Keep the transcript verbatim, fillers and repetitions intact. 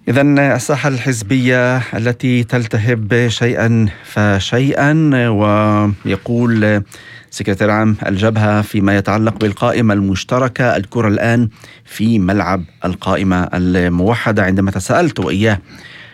إذن الساحة الحزبية التي تلتهب شيئا فشيئا، ويقول سكرتير عام الجبهة فيما يتعلق بالقائمة المشتركة: الكرة الآن في ملعب القائمة الموحدة. عندما تساءلت وإياه